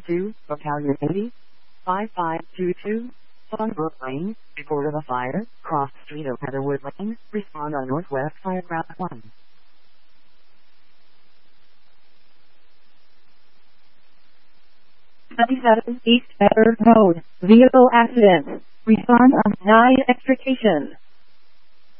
2, Battalion 80, 5522, Sunbrook Lane, report of a fire, cross street of Heatherwood Lane, respond on Northwest Fireground 1. 27 East Better Road, vehicle accident, respond on 9 extrication.